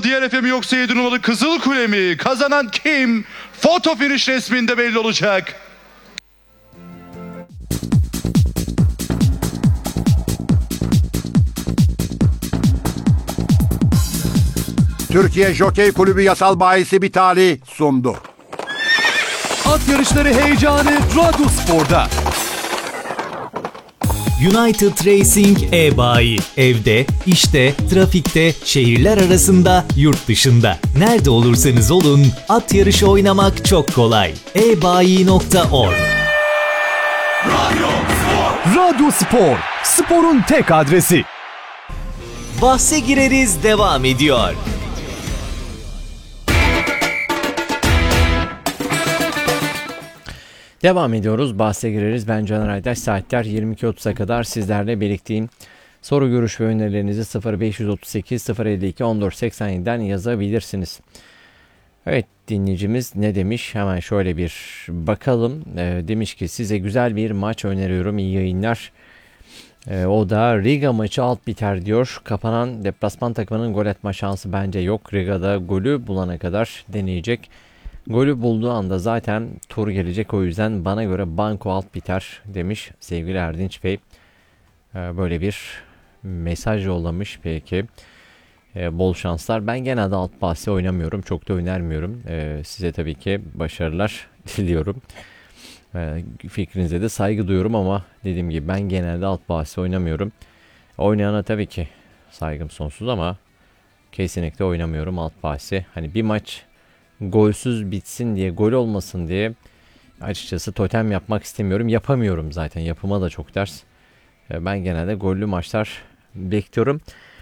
Diğer Efe mi yoksa 7 numaralı Kızıl Kule mi? Kazanan kim? Foto finish resminde belli olacak. Türkiye Jokey Kulübü Yasal Bayisi Bitali sundu. At yarışları heyecanı Radyospor'da. United Racing e-bayi. Evde, işte, trafikte, şehirler arasında, yurt dışında. Nerede olursanız olun, at yarışı oynamak çok kolay. ebayi.org. Radyospor, sporun tek adresi. Bahse gireriz devam ediyor. Devam ediyoruz. Bahse gireriz. Ben Caner Aytaş. Saatler 22.30'a kadar sizlerle birlikteyim. Soru, görüş ve önerilerinizi 0538 052 1487'den yazabilirsiniz. Evet, dinleyicimiz ne demiş? Hemen şöyle bir bakalım. Demiş ki size güzel bir maç öneriyorum. İyi yayınlar. O da Riga maçı alt biter diyor. Kapanan deplasman takımının gol atma şansı bence yok. Riga'da golü bulana kadar deneyecek. Golü bulduğu anda zaten tur gelecek, o yüzden bana göre banko alt biter demiş sevgili Erdinç Bey. Böyle bir mesaj yollamış peki. Bol şanslar. Ben genelde alt bahsi oynamıyorum. Çok da önermiyorum. Size tabii ki başarılar diliyorum. Fikrinize de saygı duyuyorum ama dediğim gibi ben genelde alt bahsi oynamıyorum. Oynayana tabii ki saygım sonsuz ama kesinlikle oynamıyorum alt bahsi. Hani bir maç golsüz bitsin diye, gol olmasın diye açıkçası totem yapmak istemiyorum. Yapamıyorum zaten. Yapıma da çok ters. Ben genelde gollü maçlar bekliyorum.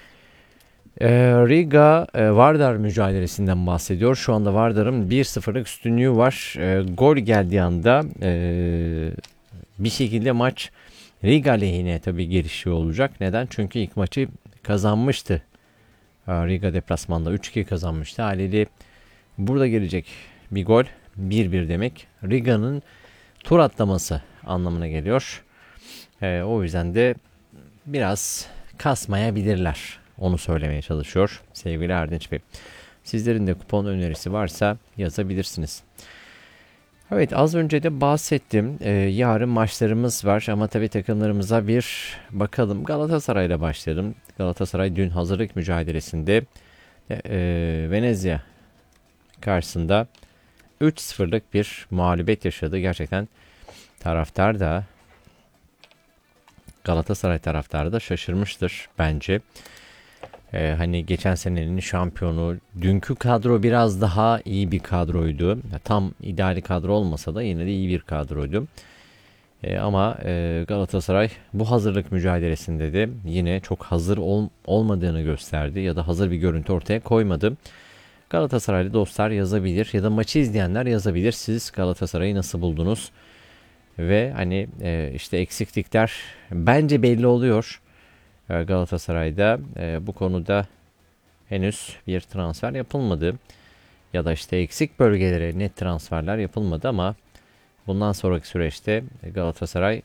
Riga Vardar mücadelesinden bahsediyor. Şu anda Vardar'ın 1-0'lık üstünlüğü var. Gol geldiği anda bir şekilde maç Riga lehine tabii gelişiyor olacak. Neden? Çünkü ilk maçı kazanmıştı. Riga deplasmanda 3-2 kazanmıştı. Haliyle burada gelecek bir gol 1-1 demek Riga'nın tur atlaması anlamına geliyor. O yüzden de biraz kasmayabilirler. Onu söylemeye çalışıyor sevgili Erdinç Bey. Sizlerin de kupon önerisi varsa yazabilirsiniz. Evet, az önce de bahsettim. Yarın maçlarımız var ama tabii takımlarımıza bir bakalım. Galatasaray'la başlayalım. Galatasaray dün hazırlık mücadelesinde Venezia karşısında 3-0'lık bir mağlubiyet yaşadı. Gerçekten taraftar da, Galatasaray taraftarı da şaşırmıştır bence. Hani geçen senenin şampiyonu, dünkü kadro biraz daha iyi bir kadroydu. Tam ideal kadro olmasa da yine de iyi bir kadroydu. Ama Galatasaray bu hazırlık mücadelesinde de yine çok hazır olmadığını gösterdi ya da hazır bir görüntü ortaya koymadı. Galatasaraylı dostlar yazabilir ya da maçı izleyenler yazabilir. Siz Galatasaray'ı nasıl buldunuz? Ve hani işte eksiklikler bence belli oluyor. Galatasaray'da bu konuda henüz bir transfer yapılmadı. Ya da işte eksik bölgelere net transferler yapılmadı ama bundan sonraki süreçte Galatasaray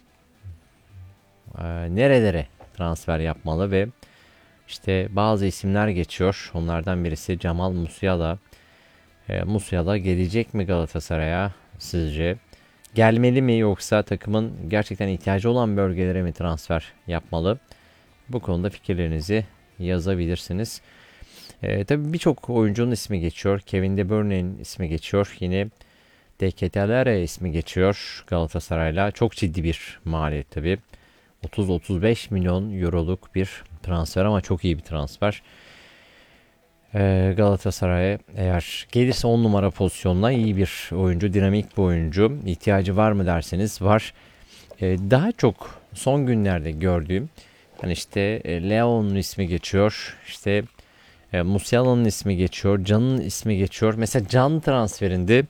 nerelere transfer yapmalı ve işte bazı isimler geçiyor. Onlardan birisi Cemal Musiala. Musiala gelecek mi Galatasaray'a sizce? Gelmeli mi yoksa takımın gerçekten ihtiyacı olan bölgelere mi transfer yapmalı? Bu konuda fikirlerinizi yazabilirsiniz. Tabii birçok oyuncunun ismi geçiyor. Kevin De Bruyne'nin ismi geçiyor. Yine De Ketelaere ismi geçiyor Galatasaray'la. Çok ciddi bir maliyet tabii. 30-35 milyon euroluk bir transfer ama çok iyi bir transfer. Galatasaray'a eğer gelirse 10 numara pozisyonuna iyi bir oyuncu, dinamik bir oyuncu. İhtiyacı var mı derseniz var. Daha çok son günlerde gördüğüm hani işte Leo'nun ismi geçiyor. İşte Musiala'nın ismi geçiyor. Can'ın ismi geçiyor. Mesela Can transferinde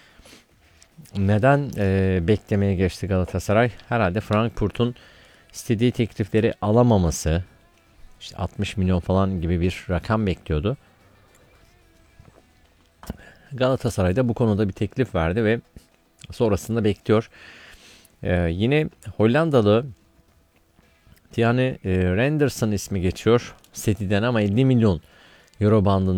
neden beklemeye geçti Galatasaray? Herhalde Frankfurt'un istediği teklifleri alamaması. İşte 60 milyon falan gibi bir rakam bekliyordu. Galatasaray da bu konuda bir teklif verdi ve sonrasında bekliyor. Yine Hollandalı Tiane Renderson ismi geçiyor City'den ama 50 milyon euro bandında